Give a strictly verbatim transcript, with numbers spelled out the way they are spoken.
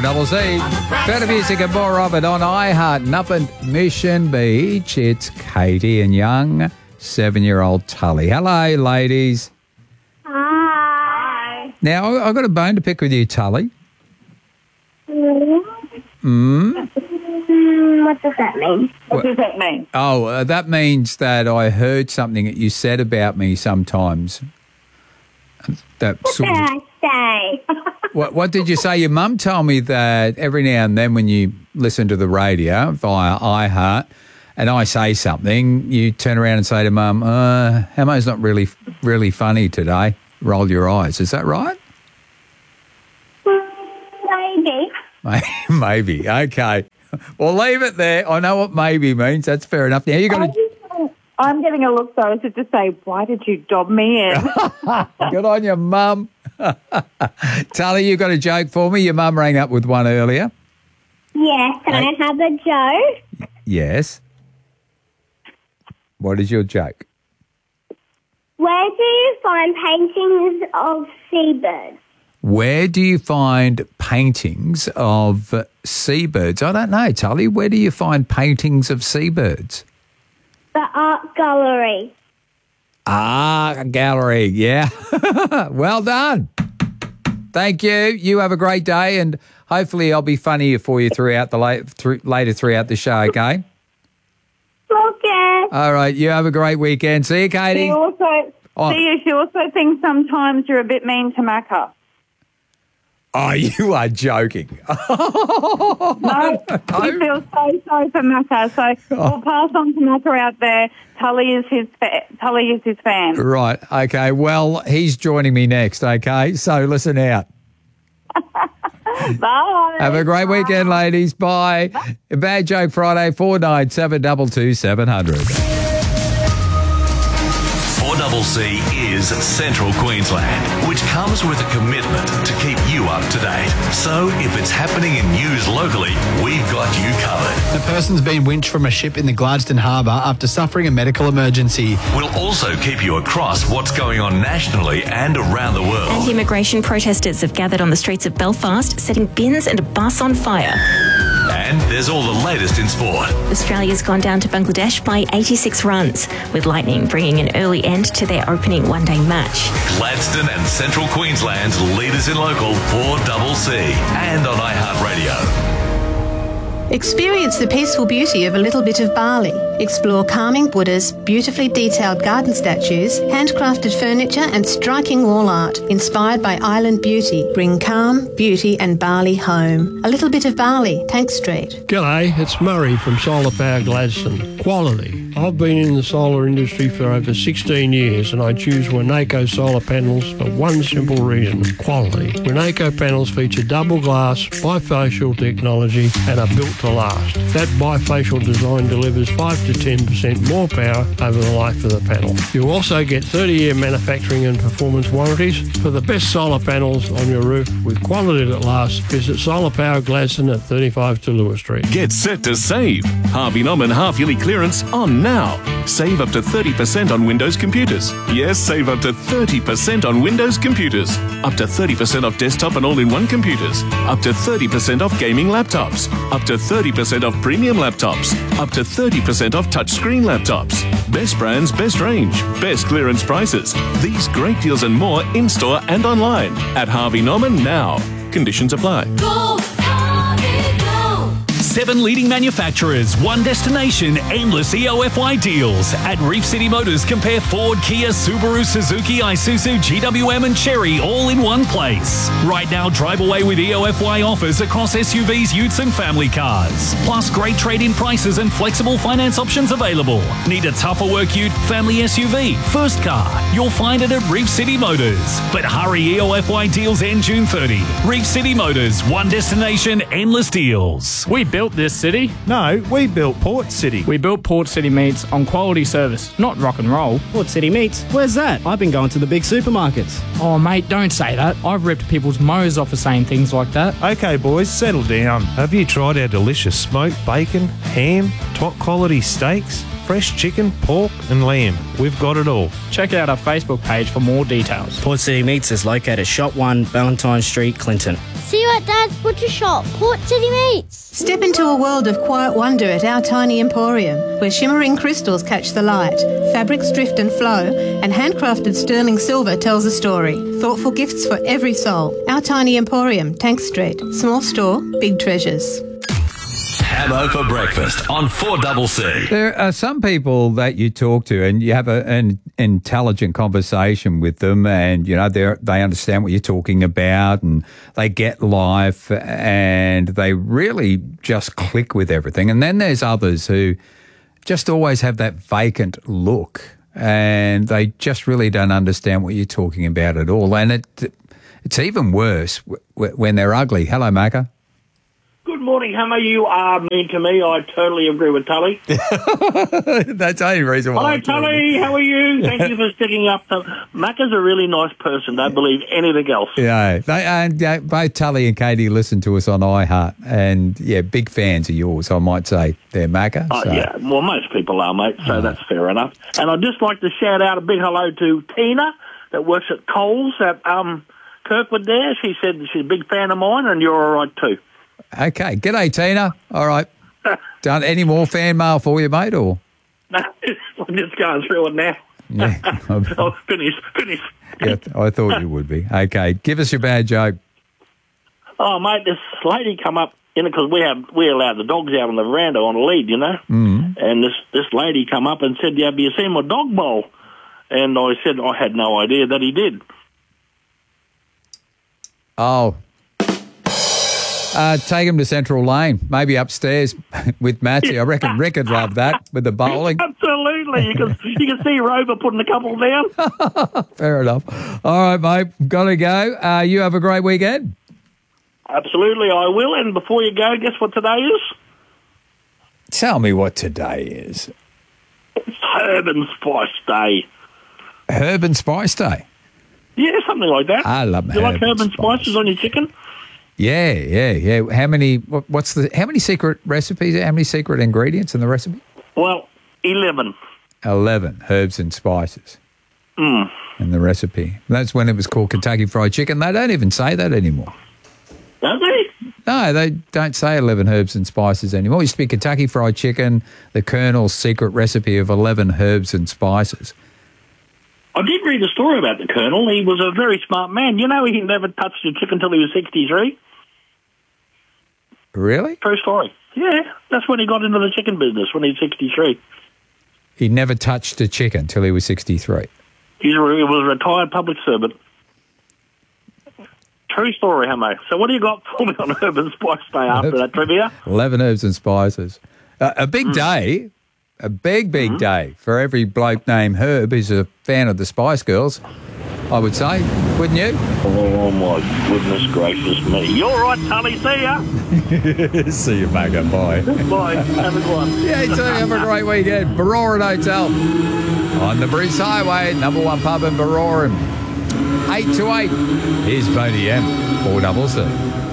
double C. Better music and more of it on iHeart. And up in Mission Beach, it's Katie and young seven-year-old Tully. Hello, ladies. Hi. Now, I've got a bone to pick with you, Tully. Mm. Mm? Mm, what does that mean? What does that mean? Oh, uh, that means that I heard something that you said about me sometimes. That What sort did of, I say? what, what did you say? Your mum told me that every now and then when you listen to the radio via iHeart and I say something, you turn around and say to mum, uh, Hammo's not really, really funny today. Roll your eyes. Is that right? Maybe. Maybe. Okay. Well, leave it there. I know what maybe means. That's fair enough. Now you got to. I'm getting a look, though, as if to say, why did you dob me in? Good on your mum. Tully, you got a joke for me? Your mum rang up with one earlier. Yes, can Hey. I have a joke? Yes. What is your joke? Where do you find paintings of seabirds? Where do you find paintings of uh, seabirds? I don't know, Tully. Where do you find paintings of seabirds? The art gallery. Ah, a gallery. Yeah. Well done. Thank you. You have a great day, and hopefully I'll be funnier for you throughout the late, through, later throughout the show, okay? Okay. All right. You have a great weekend. See you, Katie. She also, Oh. see, she also thinks sometimes you're a bit mean to Macca. Oh, you are joking. No, he feels so sorry for Macca, so we'll pass on to Macca out there. Tully is his fa- Tully is his fan. Right. Okay. Well, he's joining me next, okay? So listen out. Bye. Have a great weekend, ladies. Bye. Bad Joke Friday, four nine seven two two seven hundred. four C C is Central Queensland, which comes with a commitment to keep you up to date. So if it's happening in news locally, we've got you covered. A person's been winched from a ship in the Gladstone Harbour after suffering a medical emergency. We'll also keep you across what's going on nationally and around the world. Anti-immigration protesters have gathered on the streets of Belfast, setting bins and a bus on fire. And there's all the latest in sport. Australia's gone down to Bangladesh by eighty-six runs, with Lightning bringing an early end to their opening one-day match. Gladstone and Central Queensland's leaders in local four C C and on iHeartRadio. Experience the peaceful beauty of a little bit of Bali. Explore calming Buddhas, beautifully detailed garden statues, handcrafted furniture and striking wall art inspired by island beauty. Bring calm, beauty and Bali home. A little bit of Bali, Tank Street. G'day, it's Murray from Solar Power Gladstone. Quality. I've been in the solar industry for over sixteen years and I choose Winnaco solar panels for one simple reason, quality. Winnaco panels feature double glass, bifacial technology and are built to last. That bifacial design delivers five to ten percent more power over the life of the panel. You'll also get thirty year manufacturing and performance warranties. For the best solar panels on your roof with quality that lasts, visit Solar Power Gladstone at thirty-five to Lewis Street. Get set to save. Harvey Norman half-yearly clearance on now. Save up to thirty percent on Windows computers. Yes, save up to thirty percent on Windows computers. Up to thirty percent off desktop and all-in-one computers. Up to thirty percent off gaming laptops. Up to thirty percent off premium laptops. Up to thirty percent off touchscreen laptops. Best brands, best range, best clearance prices. These great deals and more in-store and online at Harvey Norman now. Conditions apply. Go, Harvey, go! Seven leading manufacturers, one destination, endless E O F Y deals. At Reef City Motors, compare Ford, Kia, Subaru, Suzuki, Isuzu, G W M and Chery all in one place. Right now, drive away with E O F Y offers across S U Vs, utes and family cars. Plus great trade-in prices and flexible finance options available. Need a tougher work ute, family S U V, first car? You'll find it at Reef City Motors. But hurry, E O F Y deals end June thirtieth. Reef City Motors, one destination, endless deals. We built this city. No, we built Port City. We built Port City Meats on quality service, not rock and roll. Port City Meats? Where's that? I've been going to the big supermarkets. Oh, mate, don't say that. I've ripped people's mows off for saying things like that. Okay, boys, settle down. Have you tried our delicious smoked bacon, ham, top quality steaks, fresh chicken, pork and lamb? We've got it all. Check out our Facebook page for more details. Port City Meats is located Shop one, Valentine Street, Clinton. See you at Dad's Butcher Shop, Port City Meats. Step into a world of quiet wonder at Our Tiny Emporium, where shimmering crystals catch the light, fabrics drift and flow, and handcrafted sterling silver tells a story. Thoughtful gifts for every soul. Our Tiny Emporium, Tank Street. Small store, big treasures. Hamo for breakfast on four C. There are some people that you talk to and you have a, an intelligent conversation with them, and you know they they understand what you're talking about and they get life and they really just click with everything. And then there's others who just always have that vacant look and they just really don't understand what you're talking about at all. And it it's even worse w- when they're ugly. Hello, Macca. Good morning, Hammer. You are mean to me. I totally agree with Tully. That's the only reason why. Hello, I'm Tully. How are you? Thank you for sticking up. To... Macca's a really nice person. Don't believe anything else. Yeah, they, and uh, both Tully and Katie listen to us on iHeart, and yeah, big fans of yours. I might say they're Macca. Oh, so. yeah. Well, most people are, mate. So oh. that's fair enough. And I'd just like to shout out a big hello to Tina that works at Coles at um, Kirkwood. There, she said she's a big fan of mine, and you're all right too. Okay. G'day, Tina. All right. Done any more fan mail for you, mate, or? No, I'm just going through it now. Yeah. Oh, finish, finish. Yeah, I thought you would be. Okay. Give us your bad joke. Oh, mate, this lady come up, you know, because we have we allowed the dogs out on the veranda on a lead, you know. Mm. And this, this lady come up and said, yeah, have you seen my dog bowl? And I said I had no idea that he did. Oh. Uh, take him to Central Lane, maybe upstairs with Matty. I reckon Rick would love that with the bowling. Absolutely. You can, you can see Rover putting a couple down. Fair enough. All right, mate. Got to go. Uh, you have a great weekend. Absolutely, I will. And before you go, guess what today is? Tell me what today is. It's Herb and Spice Day. Herb and Spice Day? Yeah, something like that. I love you herb. You like herb and spices on your chicken? Yeah, yeah, yeah. How many? What, what's the? How many secret recipes? How many secret ingredients in the recipe? Well, eleven. Eleven herbs and spices. Mm. In the recipe. That's when it was called Kentucky Fried Chicken. They don't even say that anymore. Don't they? No, they don't say eleven herbs and spices anymore. It used to be Kentucky Fried Chicken, the Colonel's secret recipe of eleven herbs and spices. I did read a story about the Colonel. He was a very smart man. You know, he never touched a chicken until he was sixty-three. Really? True story. Yeah, that's when he got into the chicken business, when he was sixty-three. He never touched a chicken until he was sixty-three. He was a retired public servant. True story, Hamo. So what do you got for me on Herb and Spice Day after that trivia? eleven herbs and spices. Uh, a big mm. day. A big, big mm-hmm. day for every bloke named Herb who's a fan of the Spice Girls, I would say, wouldn't you? Oh, my goodness gracious me. You're right, Tully. See ya. See you, Macca. Bye. Bye. Have a good one. Yeah, you too. Have a great weekend. Baroran Hotel on the Bruce Highway, number one pub in Baroran. eight to eight. Here's Boney M, four C C.